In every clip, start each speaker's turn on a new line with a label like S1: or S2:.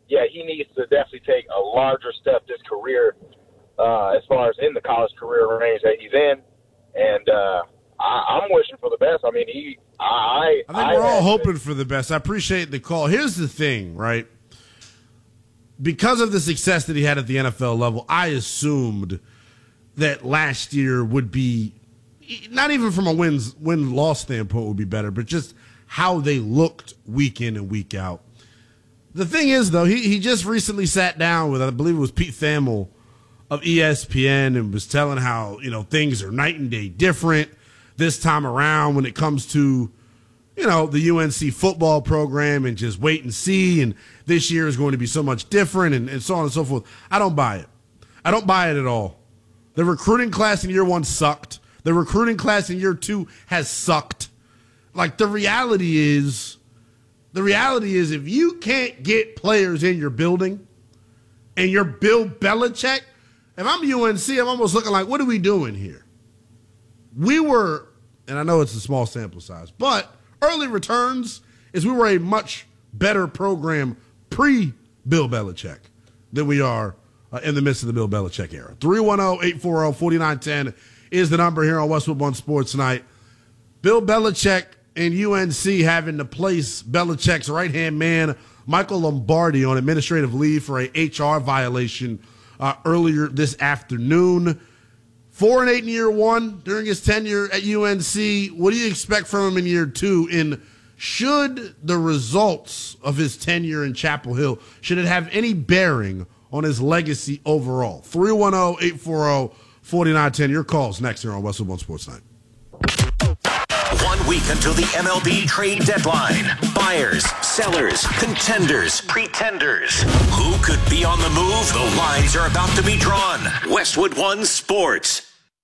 S1: yeah, he needs to definitely take a larger step this career as far as in the college career range that he's in. And I'm wishing for the best. I mean, I think
S2: we're all hoping for the best. I appreciate the call. Here's the thing, right? Because of the success that he had at the NFL level, I assumed that last year would be, not even from a win-loss standpoint would be better, but just how they looked week in and week out. The thing is, though, he just recently sat down with, I believe it was Pete Thamel of ESPN, and was telling how, things are night and day different this time around when it comes to, the UNC football program, and just wait and see, and this year is going to be so much different, and so on and so forth. I don't buy it. I don't buy it at all. The recruiting class in year one sucked. The recruiting class in year two has sucked. Like, the reality is if you can't get players in your building and you're Bill Belichick, if I'm UNC, I'm almost looking like, what are we doing here? We were, and I know it's a small sample size, but early returns is we were a much better program pre-Bill Belichick than we are in the midst of the Bill Belichick era. 310-840-4910 is the number here on Westwood One Sports Tonight. Bill Belichick and UNC having to place Belichick's right-hand man, Michael Lombardi, on administrative leave for a HR violation earlier this afternoon. 4-8 in year one during his tenure at UNC. What do you expect from him in year two? And should the results of his tenure in Chapel Hill, should it have any bearing on his legacy overall? 310-840-4910. Your calls next here on Westwood One Sports Night.
S3: 1 week until the MLB trade deadline. Buyers, sellers, contenders, pretenders. Who could be on the move? The lines are about to be drawn. Westwood One Sports.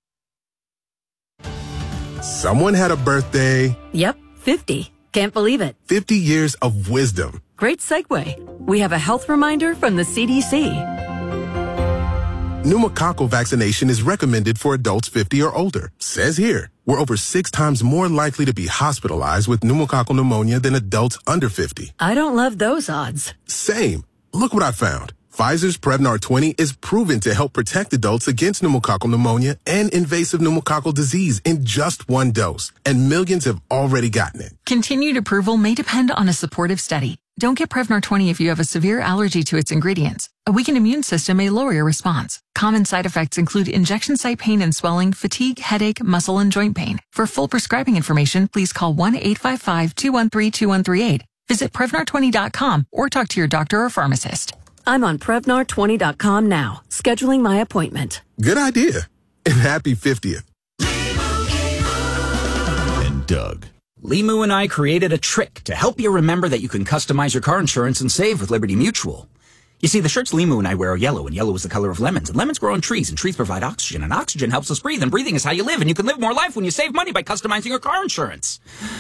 S4: Someone had a birthday.
S5: Yep, 50. Can't believe it.
S4: 50 years of wisdom.
S5: Great segue. We have a health reminder from the CDC.
S4: Pneumococcal vaccination is recommended for adults 50 or older. Says here, we're over 6 times more likely to be hospitalized with pneumococcal pneumonia than adults under 50.
S5: I don't love those odds.
S4: Same. Look what I found. Pfizer's Prevnar 20 is proven to help protect adults against pneumococcal pneumonia and invasive pneumococcal disease in just 1 dose. And millions have already gotten it.
S6: Continued approval may depend on a supportive study. Don't get Prevnar 20 if you have a severe allergy to its ingredients. A weakened immune system may lower your response. Common side effects include injection site pain and swelling, fatigue, headache, muscle, and joint pain. For full prescribing information, please call 1-855-213-2138. Visit Prevnar20.com or talk to your doctor or pharmacist.
S5: I'm on Prevnar20.com now, scheduling my appointment.
S4: Good idea. And happy 50th.
S7: And Doug. Limu and I created a trick to help you remember that you can customize your car insurance and save with Liberty Mutual. You see, the shirts Limu and I wear are yellow, and yellow is the color of lemons. And lemons grow on trees, and trees provide oxygen, and oxygen helps us breathe, and breathing is how you live, and you can live more life when you save money by customizing your car insurance.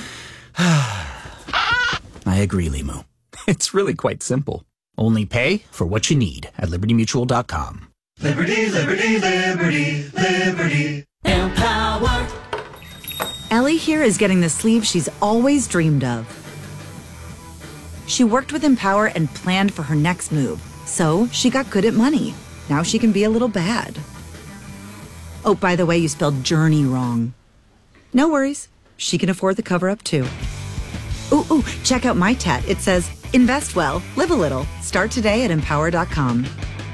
S7: I agree, Limu. It's really quite simple. Only pay for what you need at LibertyMutual.com.
S8: Liberty, liberty, liberty, liberty. Empower.
S9: Ellie here is getting the sleeve she's always dreamed of. She worked with Empower and planned for her next move, so she got good at money. Now she can be a little bad. Oh, by the way, you spelled journey wrong. No worries. She can afford the cover-up, too. Ooh, check out my tat. It says, invest well, live a little. Start today at Empower.com.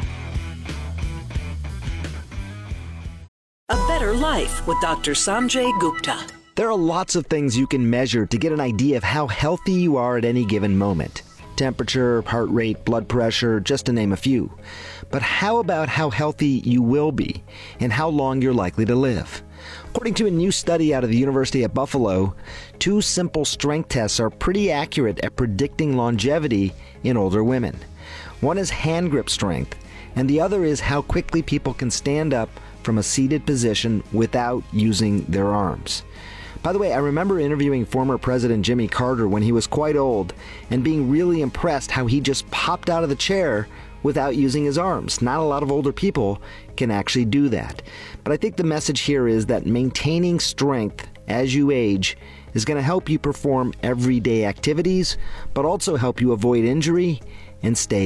S10: A Better Life with Dr. Sanjay Gupta.
S11: There are lots of things you can measure to get an idea of how healthy you are at any given moment. Temperature, heart rate, blood pressure, just to name a few. But how about how healthy you will be and how long you're likely to live? According to a new study out of the University at Buffalo, 2 simple strength tests are pretty accurate at predicting longevity in older women. One is hand grip strength, and the other is how quickly people can stand up from a seated position without using their arms. By the way, I remember interviewing former President Jimmy Carter when he was quite old and being really impressed how he just popped out of the chair without using his arms. Not a lot of older people can actually do that. But I think the message here is that maintaining strength as you age is going to help you perform everyday activities, but also help you avoid injury and stay